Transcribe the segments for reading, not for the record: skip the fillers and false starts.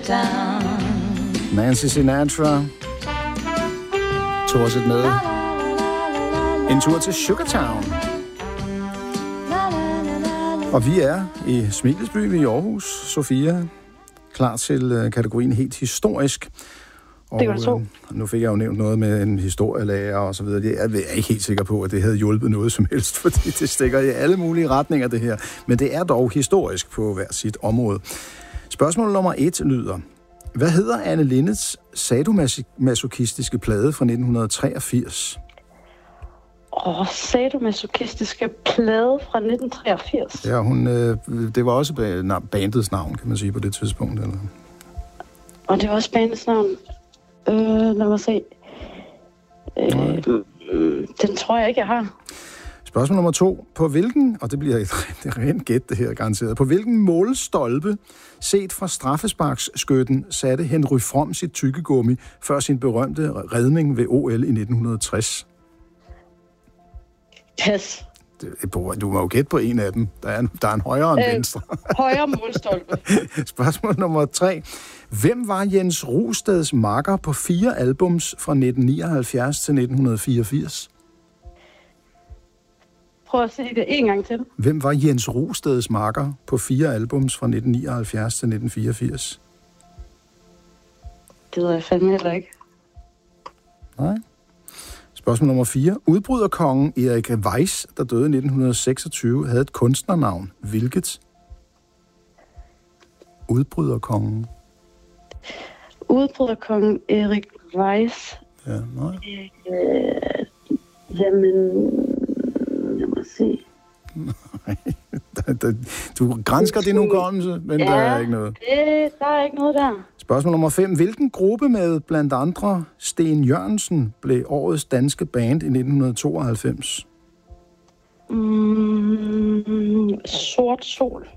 Town. Nancy Sinatra tog os et med. En tur til Sugar Town. Og vi er i Smilesby i Aarhus, Sofia, klar til kategorien helt historisk. Og, det var så. Nu fik jeg jo nævnt noget med en historielærer og så videre. Jeg er ikke helt sikker på, at det havde hjulpet noget som helst, fordi det stikker i alle mulige retninger, det her. Men det er dog historisk på hver sit område. Spørgsmål nummer 1 lyder: hvad hedder Anne Lindes sadomasochistiske plade fra 1983? Sadomasochistiske plade fra 1983. Ja, det var også bandets navn, kan man sige, på det tidspunkt. Eller? Og det var også bandets navn. Lad mig se. Den tror jeg ikke, jeg har. Spørgsmål nummer 2. På hvilken, og det bliver et rent gæt det her garanteret, på hvilken målstolpe, set fra straffesparksskytten, satte Henry From sit tykkegummi før sin berømte redning ved OL i 1960? Pas. Du må jo gætte på en af dem. Der er en højere end venstre. Højre målstolpe. Spørgsmål nummer 3. Hvem var Jens Rosteds makker på 4 albums fra 1979 til 1984? Prøv at sige det en gang til. Hvem var Jens Rosteds makker på 4 albums fra 1979 til 1984? Det ved jeg fandme heller ikke. Nej. Spørgsmål nummer 4. Udbryderkongen Erik Weiss, der døde i 1926, havde et kunstnernavn. Hvilket? Udbryderkongen. Udbryderkongen Erik Weiss. Ja, nej. Jamen, lad mig se. Du gransker din hukommelse, men ja, der er ikke noget. Der er ikke noget der. Spørgsmål nummer 5. Hvilken gruppe med blandt andre Sten Jørgensen blev årets danske band i 1992? Sort Sol.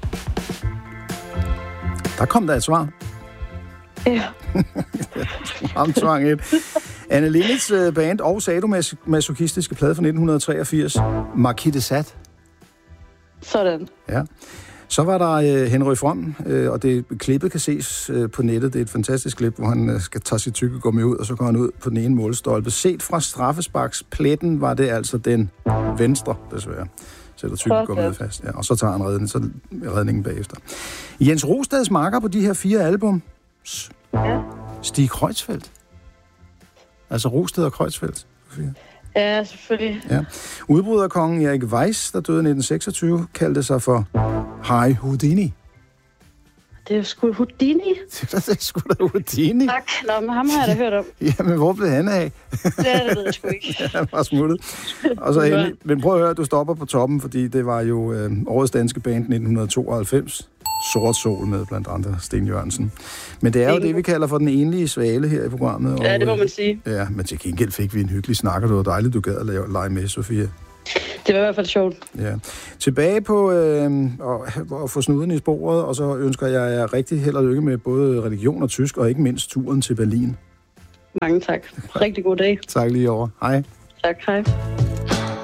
Der kom der et svar. Ja. Ramtvang et. Anne Lindes band og sadomasochistiske plade fra 1983. Marquis de Sade. Sådan. Ja. Så var der Henry From, og det klippet kan ses på nettet. Det er et fantastisk klip, hvor han skal tage sit tykkegummi ud, og så går han ud på den ene målstolpe. Set fra straffesparkspletten var det altså den venstre, desværre. Sætter tykkegummiet fast. Ja, og så tager han redningen bagefter. Jens Rosteds makker på de her 4 album. Ja. Stig Kreutzfeldt. Altså Rosted og Kreutzfeldt. Ja, selvfølgelig. Ja. Udbryderkongen Erik Weiss, der døde i 1926, kaldte sig for Harry Houdini. Det er sgu Houdini. Det er sgu da Houdini. Tak. Nå, men ham har jeg da hørt om. Jamen, hvor blev han af? Det ved jeg sgu ikke. Ja, han var smuttet. Og så endelig. Men prøv at høre, du stopper på toppen, fordi det var jo årets danske band 1992. Sort Sol med blandt andre Sten Jørgensen. Men det er jo det, vi kalder for den enlige svale her i programmet. Ja, det må man sige. Ja, men til gengæld fik vi en hyggelig snak, og det var dejligt, du gad at lege med, Sofia. Det var i hvert fald sjovt. Ja. Tilbage på at få snuden i sporet, og så ønsker jeg jer rigtig held og lykke med både religion og tysk, og ikke mindst turen til Berlin. Mange tak. Rigtig god dag. Tak lige over. Hej. Tak, hej.